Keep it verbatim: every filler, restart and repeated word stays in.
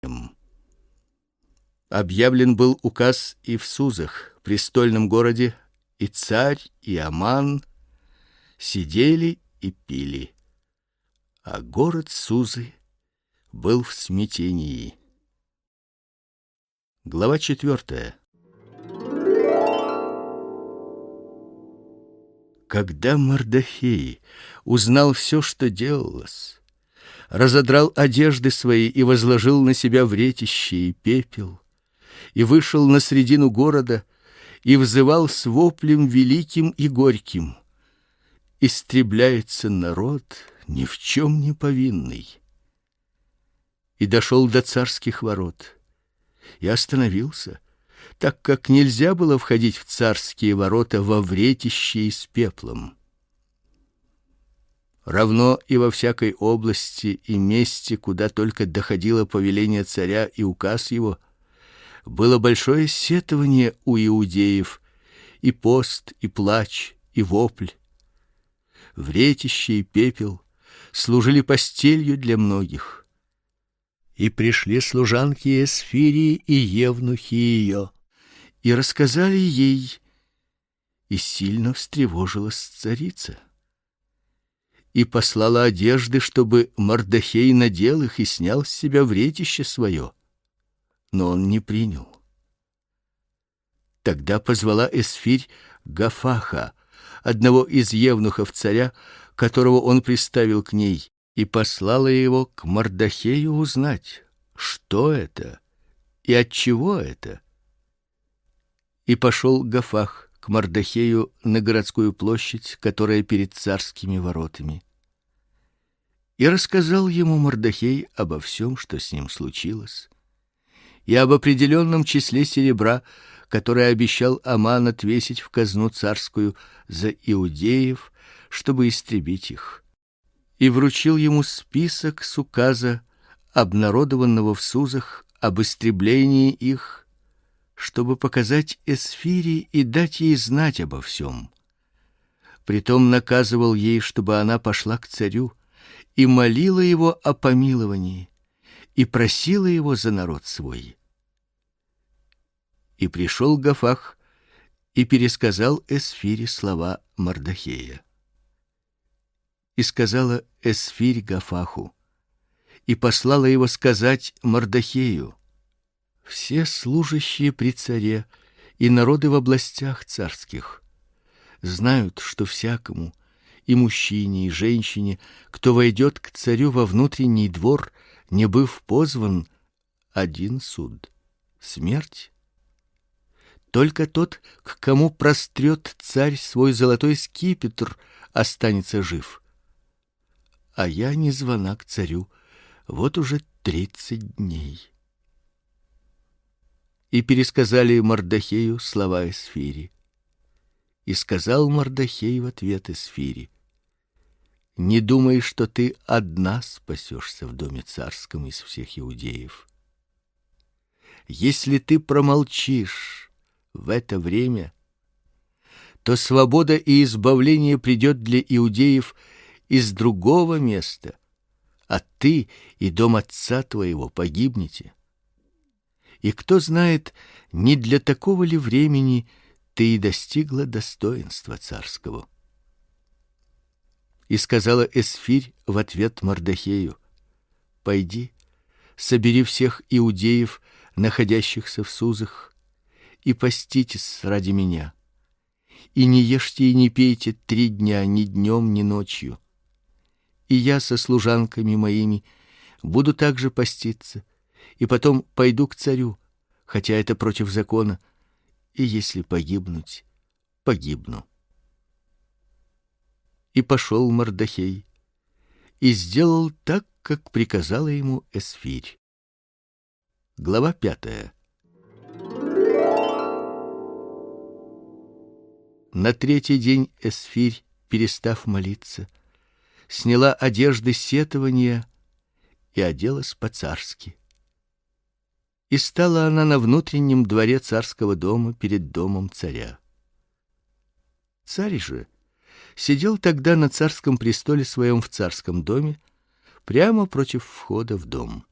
Объявлен был указ и в Сузах, престольном городе, и царь, и Аман сидели и пили, а город Сузы был в смятении. Глава четвертая. Когда Мордохей узнал все, что делалось, разодрал одежды свои и возложил на себя вретище и пепел, и вышел на средину города и взывал с воплем великим и горьким: истребляется народ ни в чем не повинный. И дошел до царских ворот и остановился, так как нельзя было входить в царские ворота во вретище и с пеплом. Равно и во всякой области и месте, куда только доходило повеление царя и указ его, было большое сетование у иудеев, и пост, и плач, и вопль. Вретище и пепел служили постелью для многих. И пришли служанки Эсфирии и евнухи ее, и рассказали ей, и сильно встревожилась царица. И послала одежды, чтобы Мордохей надел их и снял с себя вретище свое, но он не принял. Тогда позвала Эсфирь Гафаха, одного из евнухов царя, которого он приставил к ней, и послала его к Мордохею узнать, что это и от чего это. И пошел Гафах к Мордохею на городскую площадь, которая перед царскими воротами. И рассказал ему Мордохей обо всем, что с ним случилось, и об определенном числе серебра, которое обещал Аман отвесить в казну царскую за иудеев, чтобы истребить их. И вручил ему список с указа, обнародованного в Сузах, об истреблении их, чтобы показать Эсфире и дать ей знать обо всем. Притом наказывал ей, чтобы она пошла к царю и молила его о помиловании, и просила его за народ свой. И пришел Гафах и пересказал Эсфире слова Мордохея. И сказала Эсфирь Гафаху, и послала его сказать Мордохею: все служащие при царе и народы в областях царских знают, что всякому, и мужчине, и женщине, кто войдет к царю во внутренний двор, не быв позван, один суд — смерть. Только тот, к кому прострет царь свой золотой скипетр, останется жив. А я не звана к царю вот уже тридцать дней. И пересказали Мордохею слова Эсфири. И сказал Мордохей в ответ Эсфири: не думай, что ты одна спасешься в доме царском из всех иудеев. Если ты промолчишь в это время, то свобода и избавление придет для иудеев из другого места, а ты и дом отца твоего погибнете. И кто знает, не для такого ли времени ты и достигла достоинства царского. И сказала Эсфирь в ответ Мордохею: пойди, собери всех иудеев, находящихся в Сузах, и поститесь ради меня, и не ешьте и не пейте три дня ни днем, ни ночью. И я со служанками моими буду также поститься, и потом пойду к царю, хотя это против закона, и если погибнуть, погибну. И пошел Мордохей и сделал так, как приказала ему Эсфирь. Глава пятая. На третий день Эсфирь, перестав молиться, сняла одежды сетования и оделась по-царски. И стала она на внутреннем дворе царского дома перед домом царя. Царь же сидел тогда на царском престоле своем в царском доме, прямо против входа в дом.